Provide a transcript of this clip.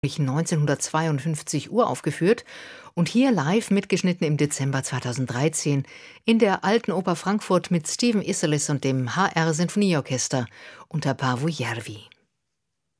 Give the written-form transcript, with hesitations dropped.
1952 uraufgeführt und hier live mitgeschnitten im Dezember 2013 in der Alten Oper Frankfurt mit Stephen Isserlis und dem HR Sinfonieorchester unter Paavo Järvi.